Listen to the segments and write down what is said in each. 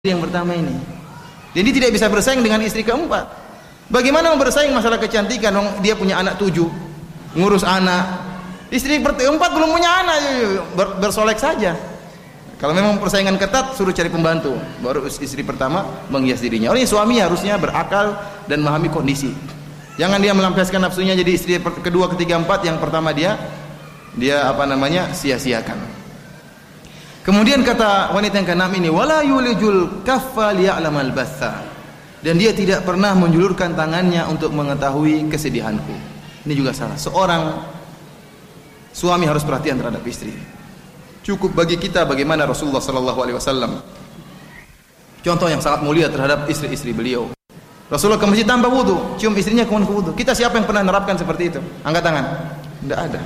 yang pertama ini. Jadi tidak bisa bersaing dengan istri keempat. Bagaimana mau bersaing masalah kecantikan? Dia punya anak 7, ngurus anak. Istri keempat belum punya anak, bersolek saja. Kalau memang persaingan ketat, suruh cari pembantu. Baru istri pertama menghias dirinya. Orang suami harusnya berakal dan memahami kondisi. Jangan dia melampiaskan nafsunya jadi istri kedua, ketiga, empat. Yang pertama dia sia-siakan. Kemudian kata wanita yang keenam ini, wala yulijul kaffa liya'lamal batha. Dan dia tidak pernah menjulurkan tangannya untuk mengetahui kesedihanku. Ini juga salah. Seorang suami harus perhatian terhadap istri. Cukup bagi kita bagaimana Rasulullah sallallahu alaihi wasallam. Contoh yang sangat mulia terhadap istri-istri beliau. Rasulullah ke masjid tanpa wudu, cium istrinya kemudian ke wudu. Kita siapa yang pernah menerapkan seperti itu? Angkat tangan. Tidak ada.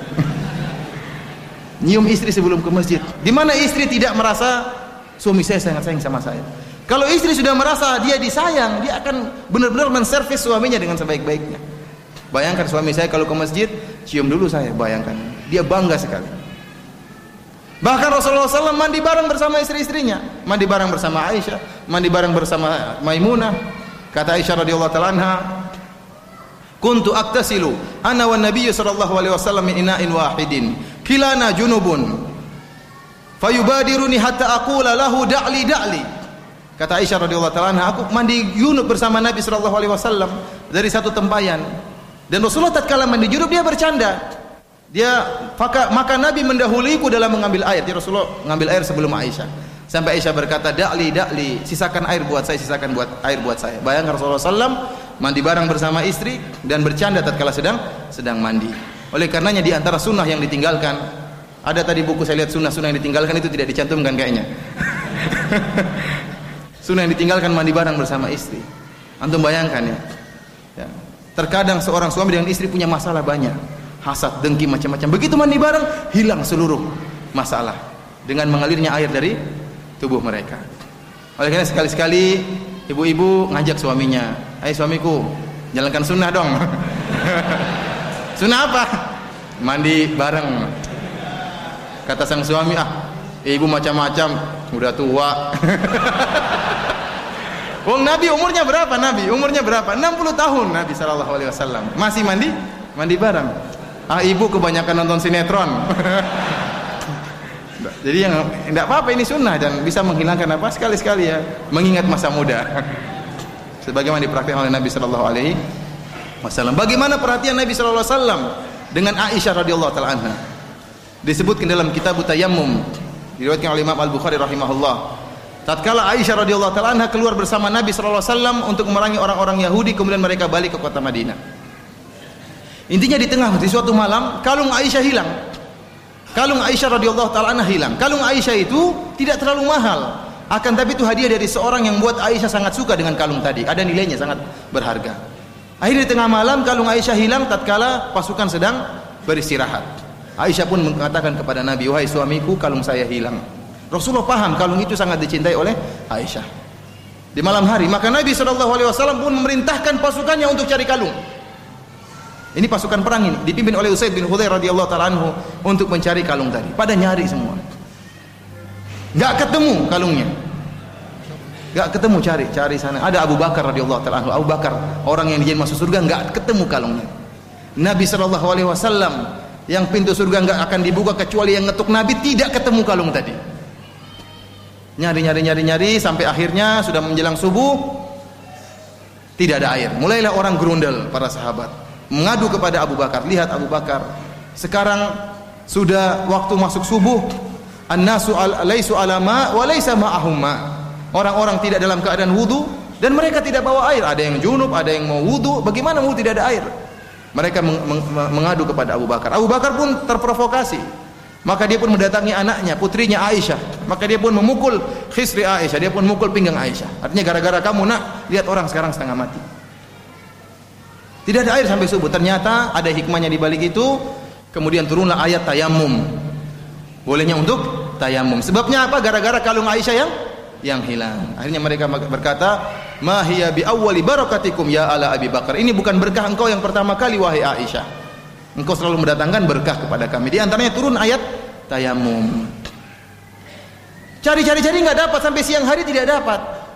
Nyium istri sebelum ke masjid. Di mana istri tidak merasa suami saya sangat sayang sama saya. Kalau istri sudah merasa dia disayang, dia akan benar-benar menservis suaminya dengan sebaik-baiknya. Bayangkan suami saya kalau ke masjid, cium dulu saya, bayangkan. Dia bangga sekali. Bahkan Rasulullah SAW mandi bareng bersama istri-istrinya. Mandi bareng bersama Aisyah, mandi bareng bersama Maimunah. Kata Aisyah radhiyallahu ta'ala anha, kuntu aktasilu ana wan nabiyyu sallallahu alaihi wasallam min ina'in wahidin kilana junubun fayubadiruni hatta aqula lahu da'li. Kata Aisyah radhiyallahu ta'ala anha, aku mandi junub bersama Nabi sallallahu alaihi wasallam dari satu tempayan. Dan Rasulullah tatkala mandi junub dia bercanda. Maka Nabi mendahuliku dalam mengambil air. Jadi Rasulullah mengambil air sebelum Aisyah. Sampai Aisyah berkata, da'li, sisakan air buat saya, air buat saya. Bayangkan Rasulullah SAW mandi bareng bersama istri dan bercanda tatkala sedang mandi. Oleh karenanya di antara sunnah yang ditinggalkan, ada tadi buku saya lihat sunnah-sunnah yang ditinggalkan itu tidak dicantumkan kayaknya. Sunnah yang ditinggalkan mandi bareng bersama istri. Antum bayangkan ya. Terkadang seorang suami dengan istri punya masalah banyak, hasad, dengki, macam-macam. Begitu mandi bareng, hilang seluruh masalah dengan mengalirnya air dari tubuh mereka. Oleh karena sekali-sekali ibu-ibu ngajak suaminya, "Hai suamiku, jalankan sunnah dong." Sunnah apa? Mandi bareng. Kata sang suami, ibu macam-macam, udah tua. Wong Nabi umurnya berapa? 60 tahun Nabi sallallahu alaihi wasallam. Masih mandi bareng. Ibu kebanyakan nonton sinetron. Jadi yang tidak apa-apa, ini sunnah dan bisa menghilangkan apa sekali-sekali ya, mengingat masa muda. Sebagaimana dipraktikkan oleh Nabi sallallahu alaihi wasallam. Bagaimana perhatian Nabi sallallahu alaihi wasallam dengan Aisyah radhiyallahu taala anha? Disebutkan dalam Kitab Tayammum, diriwayatkan oleh Imam Al-Bukhari rahimahullah. Tatkala Aisyah radhiyallahu taala anha keluar bersama Nabi sallallahu alaihi wasallam untuk memerangi orang-orang Yahudi, kemudian mereka balik ke kota Madinah. Intinya di suatu malam kalung Aisyah hilang. Kalung Aisyah radhiyallahu taala anha hilang. Kalung Aisyah itu tidak terlalu mahal, akan tapi itu hadiah dari seorang yang buat Aisyah sangat suka dengan kalung tadi. Ada nilainya sangat berharga. Akhirnya di tengah malam kalung Aisyah hilang tatkala pasukan sedang beristirahat. Aisyah pun mengatakan kepada Nabi, "Wahai suamiku, kalung saya hilang." Rasulullah paham kalung itu sangat dicintai oleh Aisyah. Di malam hari, maka Nabi sallallahu alaihi wasallam pun memerintahkan pasukannya untuk cari kalung. Ini pasukan perang ini dipimpin oleh Usaid bin Hudzair radhiyallahu taala anhu untuk mencari kalung tadi. Pada nyari semua. Enggak ketemu kalungnya. Enggak ketemu, cari sana. Ada Abu Bakar radhiyallahu taala anhu. Abu Bakar, orang yang dijamin masuk surga, enggak ketemu kalungnya. Nabi sallallahu alaihi wasallam yang pintu surga enggak akan dibuka kecuali yang ngetuk Nabi, tidak ketemu kalung tadi. Nyari sampai akhirnya sudah menjelang subuh, tidak ada air. Mulailah orang gerundel, para sahabat mengadu kepada Abu Bakar. Lihat Abu Bakar, sekarang sudah waktu masuk subuh, annasu laisu ala ma wa laisa ma'ahum ma. Orang-orang tidak dalam keadaan wudu dan mereka tidak bawa air. Ada yang junub, ada yang mau wudu. Bagaimana wudu tidak ada air? Mereka mengadu kepada Abu Bakar. Abu Bakar pun terprovokasi. Maka dia pun mendatangi anaknya, putrinya Aisyah. Maka dia pun memukul khisri Aisyah, dia pun memukul pinggang Aisyah. Artinya gara-gara kamu nak, lihat orang sekarang setengah mati. Tidak ada air sampai subuh. Ternyata ada hikmahnya di balik itu. Kemudian turunlah ayat tayammum. Bolehnya untuk tayammum. Sebabnya apa? Gara-gara kalung Aisyah yang hilang. Akhirnya mereka berkata, "Ma hiya bi awwali barakatikum ya ala Abi Bakar." Ini bukan berkah engkau yang pertama kali wahai Aisyah. Engkau selalu mendatangkan berkah kepada kami. Di antaranya turun ayat tayammum. Cari enggak dapat, sampai siang hari tidak dapat.